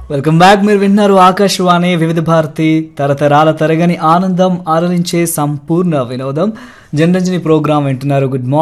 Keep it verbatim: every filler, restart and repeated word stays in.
Welcome back. మీరు వింటున్నారు ఆకాశవాణి వివిధ భారతి తరతరాల తరగని ఆనందం ఆరలించే సంపూర్ణ వినోదం జనరంజని ప్రోగ్రాం వింటున్నారు. Good morning.